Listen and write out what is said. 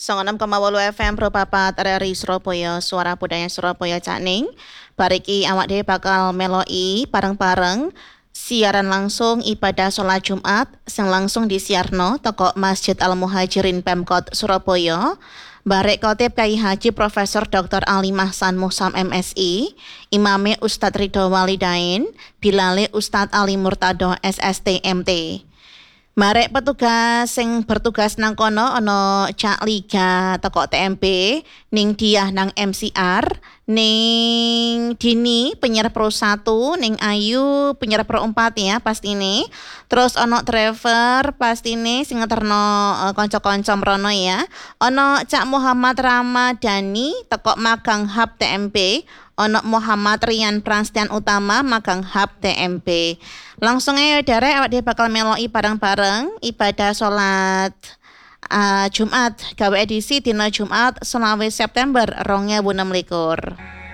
96,8 FM Pro Papat RRI Surabaya, Suara Budaya Surabaya Cakning. Bariki awak dhewe bakal meloi bareng-bareng siaran langsung ibadah sholat Jumat sing langsung disiarno toko Masjid Al Muhajirin Pemkot Surabaya. Barek Khotib Kyai Haji Profesor Dr. Ali Mahsan Muhsam MSI, Imame Ustadz Ridho Walidain, Bilale Ustadz Ali Murtado SST MT. Marek petugas sing bertugas nang kono ana Cak Liga teko TMP, ning Diah nang MCR, ning Dini penyiar Pro 1, ning Ayu penyiar Pro 4 ya pasti ini. Terus ana driver pasti ini sing ngeterno kanca-kanca mrono ya. Ana Cak Muhammad Ramadhani teko magang Hub TMP. Ono Muhammad Rian Prastian Utama magang Hub TMP. Langsung aja derek awak dia bakal meloi bareng-bareng ibadah sholat Jumat gawe edisi dina Jumat 19 September 2026.